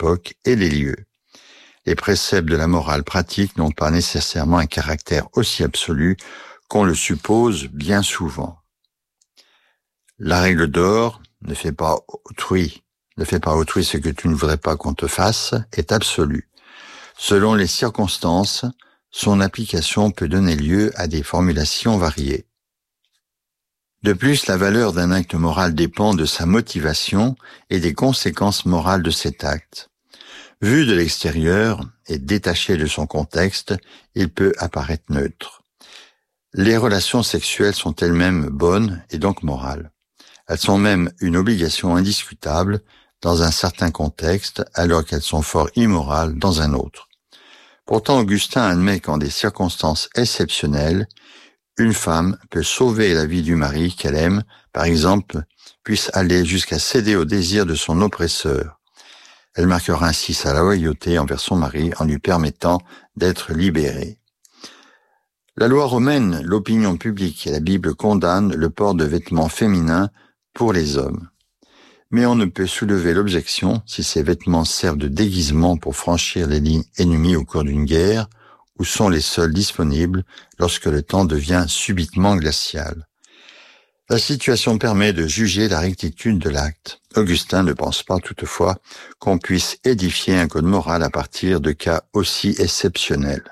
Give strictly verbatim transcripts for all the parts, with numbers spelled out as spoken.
l'époque et les lieux. Les préceptes de la morale pratique n'ont pas nécessairement un caractère aussi absolu qu'on le suppose bien souvent. La règle d'or, ne fais pas autrui, ne fais pas autrui ce que tu ne voudrais pas qu'on te fasse, est absolue. Selon les circonstances, son application peut donner lieu à des formulations variées. De plus, la valeur d'un acte moral dépend de sa motivation et des conséquences morales de cet acte. Vu de l'extérieur et détaché de son contexte, il peut apparaître neutre. Les relations sexuelles sont elles-mêmes bonnes et donc morales. Elles sont même une obligation indiscutable dans un certain contexte, alors qu'elles sont fort immorales dans un autre. Pourtant, Augustin admet qu'en des circonstances exceptionnelles, une femme peut sauver la vie du mari qu'elle aime, par exemple, puisse aller jusqu'à céder au désir de son oppresseur. Elle marquera ainsi sa loyauté envers son mari en lui permettant d'être libérée. La loi romaine, l'opinion publique et la Bible condamnent le port de vêtements féminins pour les hommes. Mais on ne peut soulever l'objection si ces vêtements servent de déguisement pour franchir les lignes ennemies au cours d'une guerre, ou sont les seuls disponibles lorsque le temps devient subitement glacial. La situation permet de juger la rectitude de l'acte. Augustin ne pense pas toutefois qu'on puisse édifier un code moral à partir de cas aussi exceptionnels.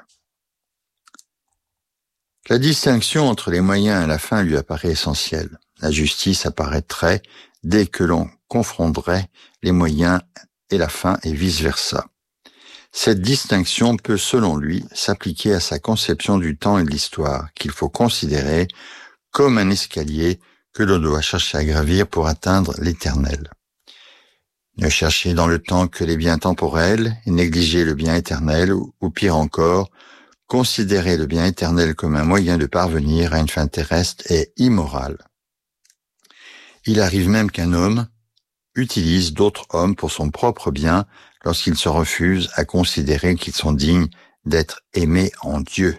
La distinction entre les moyens et la fin lui apparaît essentielle. La justice apparaîtrait dès que l'on confronterait les moyens et la fin et vice-versa. Cette distinction peut, selon lui, s'appliquer à sa conception du temps et de l'histoire, qu'il faut considérer comme un escalier que l'on doit chercher à gravir pour atteindre l'éternel. Ne chercher dans le temps que les biens temporels et négliger le bien éternel, ou, ou pire encore, considérer le bien éternel comme un moyen de parvenir à une fin terrestre est immoral. Il arrive même qu'un homme utilise d'autres hommes pour son propre bien lorsqu'il se refuse à considérer qu'ils sont dignes d'être aimés en Dieu.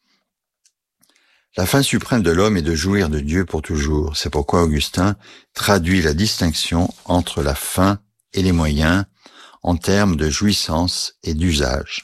La fin suprême de l'homme est de jouir de Dieu pour toujours. C'est pourquoi Augustin traduit la distinction entre la fin et les moyens en termes de jouissance et d'usage.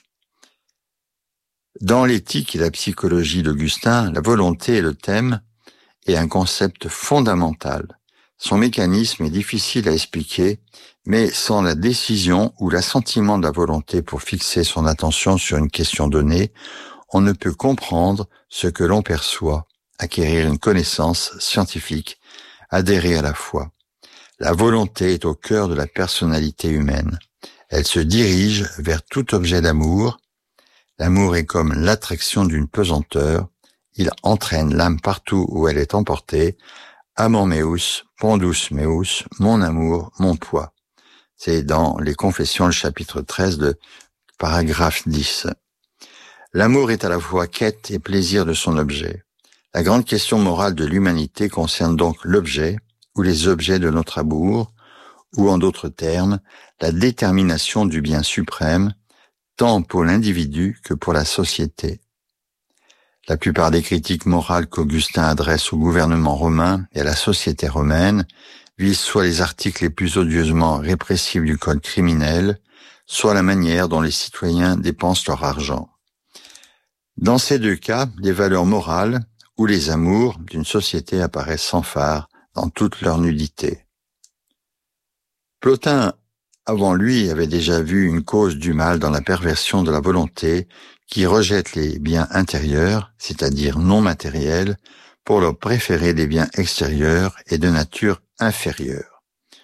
Dans l'éthique et la psychologie d'Augustin, la volonté est le thème et un concept fondamental. Son mécanisme est difficile à expliquer, mais sans la décision ou l'assentiment de la volonté pour fixer son attention sur une question donnée, on ne peut comprendre ce que l'on perçoit, acquérir une connaissance scientifique, adhérer à la foi. La volonté est au cœur de la personnalité humaine. Elle se dirige vers tout objet d'amour. L'amour est comme l'attraction d'une pesanteur. Il entraîne l'âme partout où elle est emportée. Amor meus, pondus meus, mon amour, mon poids. C'est dans les Confessions, le chapitre treize, le paragraphe dix. L'amour est à la fois quête et plaisir de son objet. La grande question morale de l'humanité concerne donc l'objet ou les objets de notre amour, ou en d'autres termes, la détermination du bien suprême, tant pour l'individu que pour la société. La plupart des critiques morales qu'Augustin adresse au gouvernement romain et à la société romaine visent soit les articles les plus odieusement répressifs du code criminel, soit la manière dont les citoyens dépensent leur argent. Dans ces deux cas, les valeurs morales ou les amours d'une société apparaissent sans phare dans toute leur nudité. Plotin, avant lui, avait déjà vu une cause du mal dans la perversion de la volonté qui rejette les biens intérieurs, c'est-à-dire non matériels, pour leur préférer des biens extérieurs et de nature inférieure.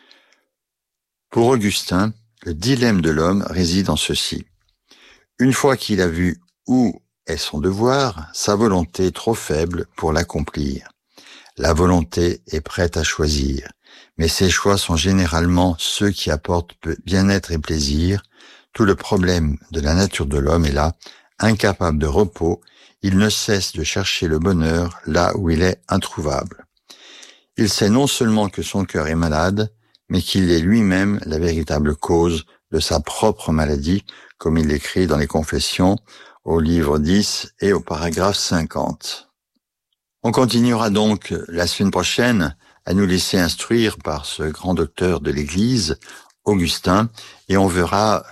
Pour Augustin, le dilemme de l'homme réside en ceci. Une fois qu'il a vu où est son devoir, sa volonté est trop faible pour l'accomplir. La volonté est prête à choisir, mais ses choix sont généralement ceux qui apportent bien-être et plaisir. Tout le problème de la nature de l'homme est là. Incapable de repos, il ne cesse de chercher le bonheur là où il est introuvable. Il sait non seulement que son cœur est malade, mais qu'il est lui-même la véritable cause de sa propre maladie, comme il l'écrit dans les Confessions, au livre dix et au paragraphe cinquante. On continuera donc la semaine prochaine à nous laisser instruire par ce grand docteur de l'Église, Augustin, et on verra